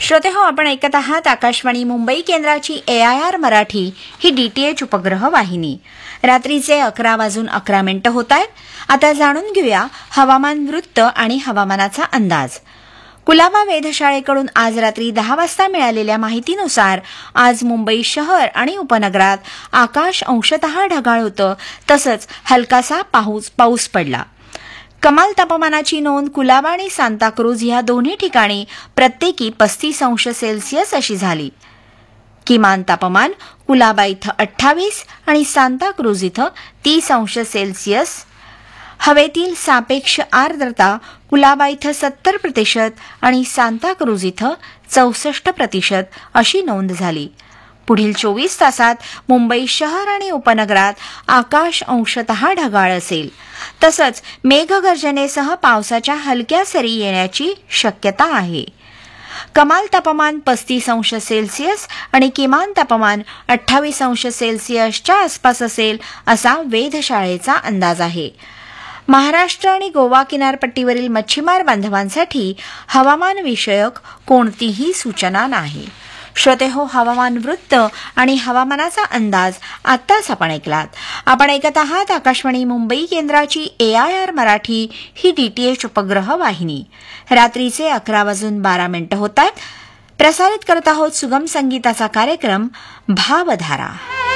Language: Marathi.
श्रोतेहो, आपण ऐकत आहात आकाशवाणी मुंबई केंद्राची AIR मराठी ही DTH उपग्रह वाहिनी. रात्रीचे 11:11 होत आहेत. आता जाणून घेऊया हवामान वृत्त आणि हवामानाचा अंदाज. कुलाबा वेधशाळेकडून आज रात्री 10 वाजता मिळालेल्या माहितीनुसार आज मुंबई शहर आणि उपनगरात आकाश अंशतः ढगाळ होतं, तसंच हलकासा पाऊस पडला. कमाल तापमानाची नोंद कुलाबा आणि सांताक्रूज या दोन्ही ठिकाणी प्रत्येकी 35 अंश सेल्सिअस अशी झाली. किमान तापमान कुलाबा इथं 28 आणि सांताक्रूज इथं 30 अंश सेल्सिअस. हवेतील सापेक्ष आर्द्रता कुलाबा इथं 70% आणि सांताक्रूज इथं 64% अशी नोंद झाली. पुढील 24 तासात मुंबई शहर आणि उपनगरात आकाश अंशतः ढगाळ असेल, तसंच मेघगर्जनेसह पावसाच्या हलक्या सरी येण्याची शक्यता आहे. कमाल तापमान 35 अंश सेल्सिअस आणि किमान तापमान 28 अंश सेल्सिअसच्या आसपास असेल असा वेधशाळेचा अंदाज आहे. महाराष्ट्र आणि गोवा किनारपट्टीवरील मच्छीमार बांधवांसाठी हवामानविषयक कोणतीही सूचना नाही. श्रोतेहो, हवामान वृत्त आणि हवामानाचा अंदाज आत्ताच आपण ऐकलात. आपण ऐकत आहात आकाशवाणी मुंबई केंद्राची AIR मराठी ही DTH उपग्रह वाहिनी. रात्रीचे 11:12 होत आहेत. प्रसारित करत आहोत सुगम संगीताचा कार्यक्रम भावधारा.